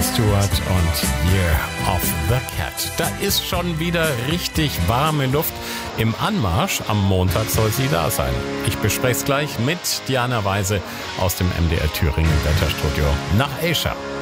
Stewart und Year of the Cat. Da ist schon wieder richtig warme Luft im Anmarsch. Am Montag soll sie da sein. Ich bespreche es gleich mit Diana Weise aus dem MDR Thüringen Wetterstudio nach Asia.